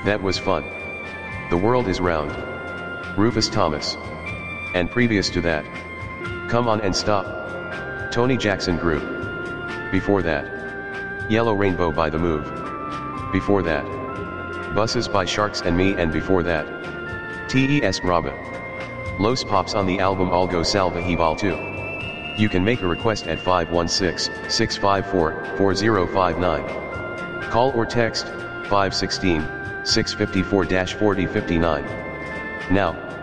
That was fun. The World is Round. Rufus Thomas. And previous to that. Come On and Stop. Tony Jackson Group. Before that. Yellow Rainbow by The Move. Before that. Buses by Sharks and Me, and before that. Tes Graba. Los Pops on the album Algo Salvajival 2. You can make a request at 516-654-4059. Call or text 516-654-4059. Now,